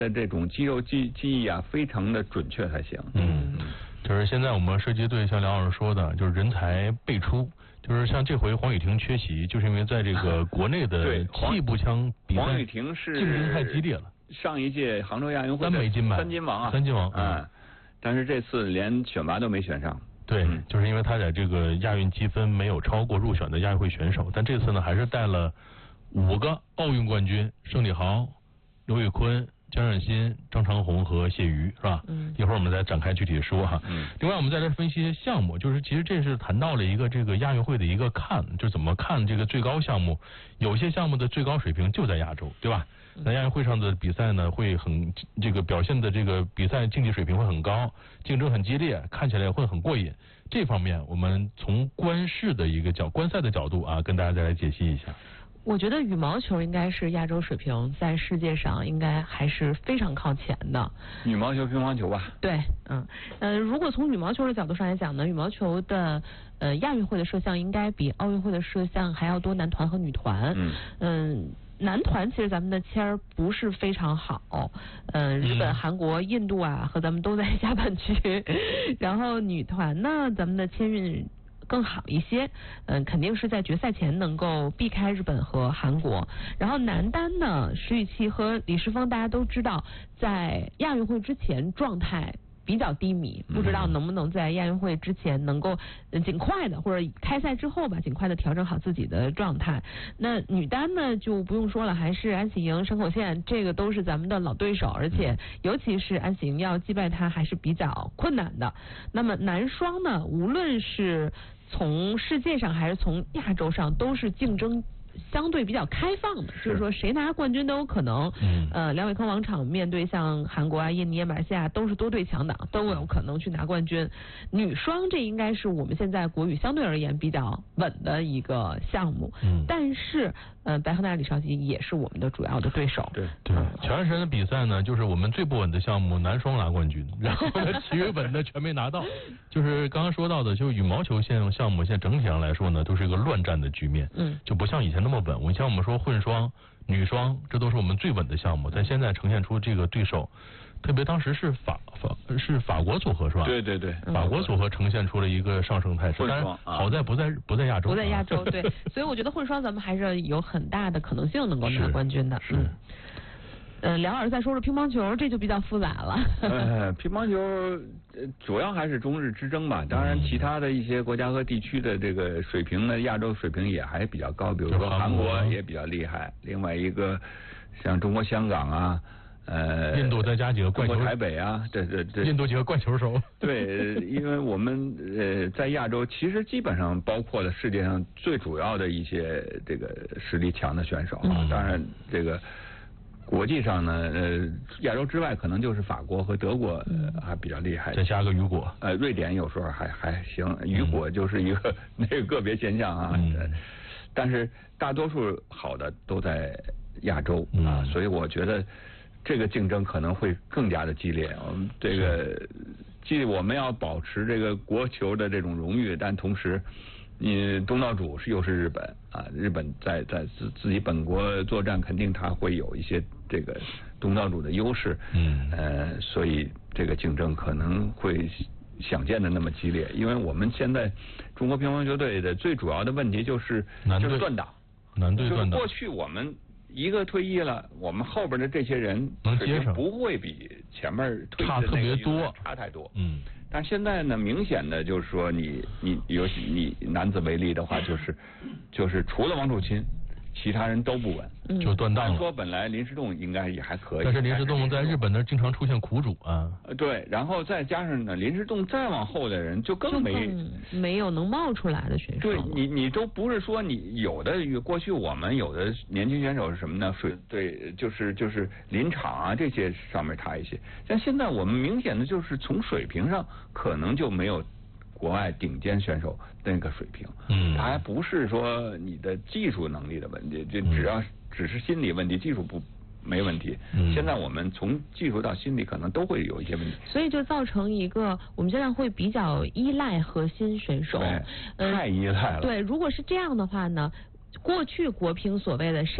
的这种肌肉记忆啊，非常的准确才行。 就是现在我们射击队像梁老师说的，就是人才辈出。就是像这回黄雨婷缺席，就是因为在这个国内的气步枪比赛， 黄雨婷是竞争太激烈了。 上一届杭州亚运会 3枚金牌， 三金王啊， 三金王。 但是这次连选拔都没选上。 对，就是因为他在这个亚运积分没有超过入选的亚运会选手，但这次呢还是带了5个奥运冠军：盛体豪、刘宇坤、江冉鑫、张长虹和谢瑜，是吧？一会儿我们再展开具体说哈。另外我们再来分析一些项目，就是其实这是谈到了一个这个亚运会的一个就怎么看这个最高项目，有些项目的最高水平就在亚洲，对吧？在亚运会上的比赛呢，会这个表现的这个比赛竞技水平会很高，竞争很激烈，看起来也会很过瘾。这方面我们从观赛的角度啊，跟大家再来解析一下。 我觉得羽毛球应该是亚洲水平在世界上应该还是非常靠前的。 羽毛球、乒乓球吧。 对，如果从羽毛球的角度上来讲呢，羽毛球的亚运会的摄像应该比奥运会的摄像还要多男团和女团。男团其实咱们的签儿不是非常好，日本、韩国、印度啊和咱们都在下半区，然后女团呢，咱们的签运更好一些，肯定是在决赛前能够避开日本和韩国。然后男单呢，石宇奇和李诗峰大家都知道，在亚运会之前状态比较低迷，不知道能不能在亚运会之前能够尽快的，或者开赛之后吧，尽快的调整好自己的状态。那女单呢就不用说了，还是安喜莹、山口茜，这个都是咱们的老对手，而且尤其是安喜莹要击败她还是比较困难的。那么男双呢，无论是从世界上还是从亚洲上，都是竞争相对比较开放的，就是说谁拿冠军都有可能。梁伟康王场面对像韩国啊、印尼、马来西亚都是多队强党，都有可能去拿冠军。女双这应该是我们现在国羽相对而言比较稳的一个项目。但是白鹤娜、李绍基也是我们的主要的对手。 对，全日神的比赛呢，就是我们最不稳的项目男双拿冠军，然后呢其余稳的全没拿到。就是刚刚说到的，就羽毛球项目现在整体上来说呢，都是一个乱战的局面。就不像以前那么稳。以前我们说混双、女双，这都是我们最稳的项目，但现在呈现出这个对手，特别当时是法国组合是吧？ 对， 法国组合呈现出了一个上升态势，但是好在不在亚洲， 不在亚洲，对，所以我觉得混双咱们还是有很大的可能性能够拿冠军的。梁老师再说说乒乓球，这就比较复杂了。 乒乓球主要还是中日之争吧，当然其他的一些国家和地区的这个水平呢，亚洲水平也还比较高，比如说韩国也比较厉害，另外一个像中国香港啊， 印度再加几个怪球， 台北啊，这印度几个怪球手。 对，因为我们在亚洲其实基本上包括了世界上最主要的一些这个实力强的选手啊，当然这个。国际上呢，亚洲之外可能就是法国和德国还比较厉害， 再加个雨果， 瑞典有时候还行，雨果就是一个那个个别现象啊，但是大多数好的都在亚洲啊，所以我觉得这个竞争可能会更加的激烈。我们这个我们要保持这个国球的这种荣誉，但同时。东道主又是日本啊，日本在自己本国作战，肯定他会有一些这个东道主的优势，所以这个竞争可能会想见的那么激烈。因为我们现在中国乒乓球队的最主要的问题就是断档， 男队断档。 过去我们一个退役了，我们后边的这些人能接上， 不会比前面退役的差特别多， 差太多。但现在呢，明显的就是说，尤其你男子为例的话，就是除了王楚钦，其他人都不稳， 就断档了。 说本来林诗栋应该也还可以， 但是林诗栋在日本那经常出现苦主啊。 对，然后再加上呢，林诗栋再往后的人就更没有能冒出来的选手。 对，你都不是说你有的过去我们有的年轻选手是什么呢？对，就是临场啊这些上面差一些，但现在我们明显的就是从水平上可能就没有。国外顶尖选手那个水平，他还不是说你的技术能力的问题，就只是心理问题，技术没问题。现在我们从技术到心理可能都会有一些问题， 所以就造成一个我们现在会比较依赖核心选手， 太依赖了。 对，如果是这样的话呢，过去国乒所谓的谁